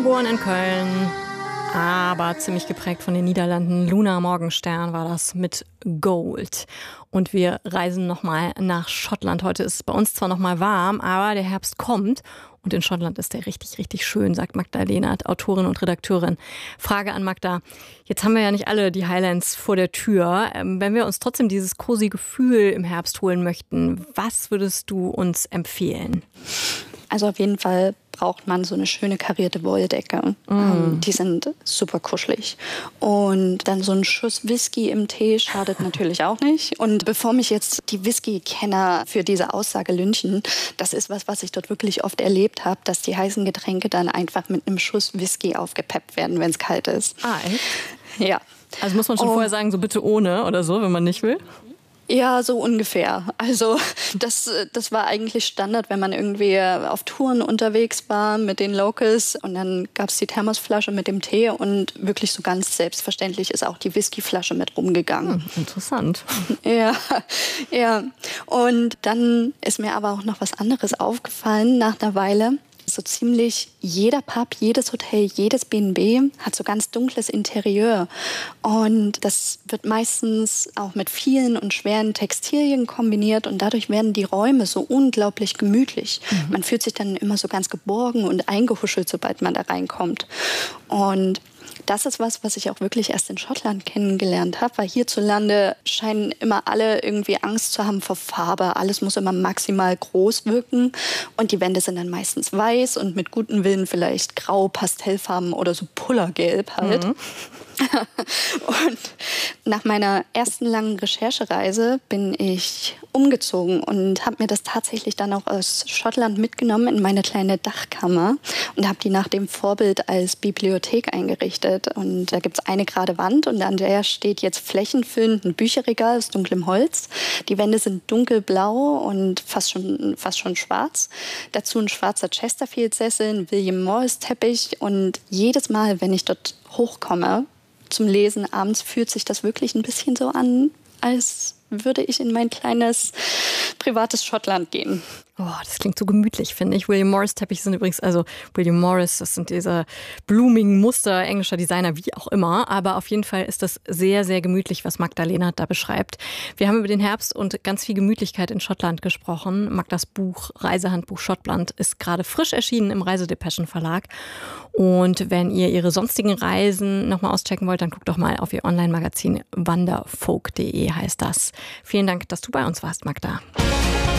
Geboren in Köln, aber ziemlich geprägt von den Niederlanden. Luna Morgenstern war das mit Gold. Und wir reisen nochmal nach Schottland. Heute ist es bei uns zwar nochmal warm, aber der Herbst kommt. Und in Schottland ist der richtig, richtig schön, sagt Magda Lehnert, Autorin und Redakteurin. Frage an Magda. Jetzt haben wir ja nicht alle die Highlands vor der Tür. Wenn wir uns trotzdem dieses cozy Gefühl im Herbst holen möchten, was würdest du uns empfehlen? Also auf jeden Fall braucht man so eine schöne karierte Wolldecke. Die sind super kuschelig. Und dann so ein Schuss Whisky im Tee schadet natürlich auch nicht. Und bevor mich jetzt die Whisky-Kenner für diese Aussage lynchen, das ist was ich dort wirklich oft erlebt habe, dass die heißen Getränke dann einfach mit einem Schuss Whisky aufgepeppt werden, wenn es kalt ist. Ah, echt? Ja. Also muss man schon vorher sagen, so bitte ohne oder so, wenn man nicht will? Ja, so ungefähr. Also das war eigentlich Standard, wenn man irgendwie auf Touren unterwegs war mit den Locals und dann gab es die Thermosflasche mit dem Tee und wirklich so ganz selbstverständlich ist auch die Whiskyflasche mit rumgegangen. Interessant. Ja. Und dann ist mir aber auch noch was anderes aufgefallen nach einer Weile. So ziemlich jeder Pub, jedes Hotel, jedes B&B hat so ganz dunkles Interieur. Und das wird meistens auch mit vielen und schweren Textilien kombiniert und dadurch werden die Räume so unglaublich gemütlich. Man fühlt sich dann immer so ganz geborgen und eingehuschelt, sobald man da reinkommt. Und das ist was ich auch wirklich erst in Schottland kennengelernt habe, weil hierzulande scheinen immer alle irgendwie Angst zu haben vor Farbe. Alles muss immer maximal groß wirken und die Wände sind dann meistens weiß und mit gutem Willen vielleicht grau, Pastellfarben oder so Pullergelb halt. Und nach meiner ersten langen Recherchereise bin ich umgezogen und habe mir das tatsächlich dann auch aus Schottland mitgenommen in meine kleine Dachkammer und habe die nach dem Vorbild als Bibliothek eingerichtet. Und da gibt es eine gerade Wand und an der steht jetzt flächenfüllend ein Bücherregal aus dunklem Holz. Die Wände sind dunkelblau und fast schon schwarz. Dazu ein schwarzer Chesterfield-Sessel, ein William Morris-Teppich und jedes Mal, wenn ich dort hochkomme, zum Lesen abends fühlt sich das wirklich ein bisschen so an, als würde ich in mein kleines privates Schottland gehen. Oh, das klingt so gemütlich, finde ich. William Morris Teppiche sind übrigens, also William Morris, das sind diese blumigen Muster, englischer Designer, wie auch immer. Aber auf jeden Fall ist das sehr, sehr gemütlich, was Magda Lehnert da beschreibt. Wir haben über den Herbst und ganz viel Gemütlichkeit in Schottland gesprochen. Magdas Buch Reisehandbuch Schottland ist gerade frisch erschienen im Reisedepeschen Verlag. Und wenn ihr ihre sonstigen Reisen nochmal auschecken wollt, dann guckt doch mal auf ihr Online-Magazin wanderfolk.de heißt das. Vielen Dank, dass du bei uns warst, Magda.